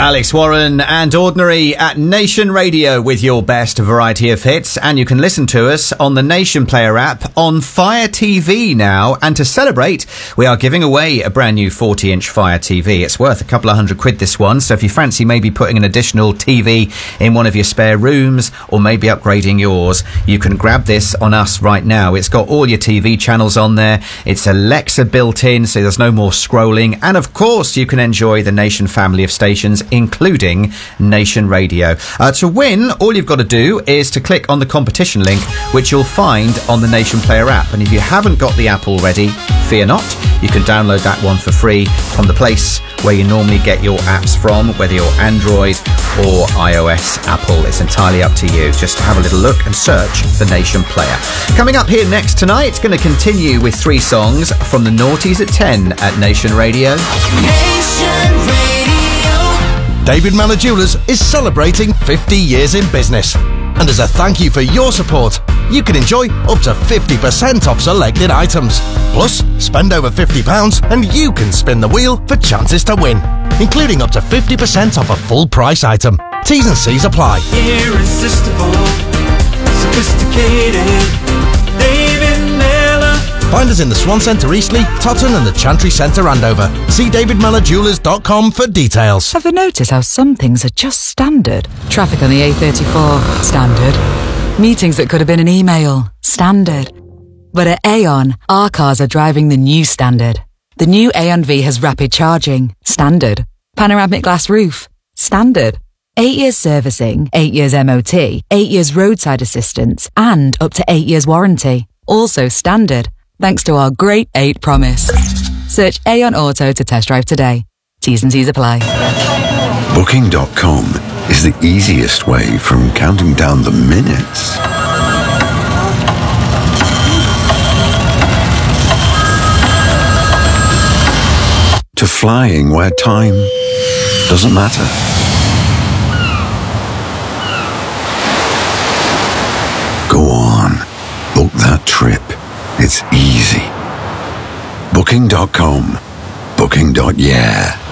Alex Warren and Ordinary at Nation Radio with your best variety of hits, and you can listen to us on the Nation Player app on Fire TV now. And to celebrate, we are giving away a brand new 40-inch Fire TV. It's worth a couple of £100 this one, so if you fancy maybe putting an additional TV in one of your spare rooms or maybe upgrading yours, you can grab this on us right now. It's got all your TV channels on there. It's Alexa built in, so there's no more scrolling, and of course you can enjoy the Nation family of stations, including Nation Radio. To win, all you've got to do is to click on the competition link, which you'll find on the Nation Player app. And if you haven't got the app already, fear not, you can download that one for free from the place where you normally get your apps from, whether you're Android or iOS, Apple. It's entirely up to you. Just have a little look and search for Nation Player. Coming up here next tonight, it's going to continue with 3 songs from the Naughties at 10 at Nation Radio. Nation Radio. David Mellor Jewellers is celebrating 50 years in business. And as a thank you for your support, you can enjoy up to 50% off selected items. Plus, spend over £50 and you can spin the wheel for chances to win, including up to 50% off a full price item. T's and C's apply. Irresistible, sophisticated, David Mellor. Find us in the Swan Centre Eastleigh, Totton and the Chantry Centre Andover. See davidmellerjewellers.com for details. Ever notice how some things are just standard? Traffic on the A34, standard. Meetings that could have been an email, standard. But at Aon, our cars are driving the new standard. The new Aon V has rapid charging, standard. Panoramic glass roof, standard. 8 years servicing, 8 years MOT, 8 years roadside assistance, and up to 8 years warranty. Also standard, thanks to our Great 8 promise. Search Aon Auto to test drive today. T's and C's apply. Booking.com is the easiest way from counting down the minutes to flying where time doesn't matter. Go on, book that trip. It's easy. Booking.com. Booking.yeah.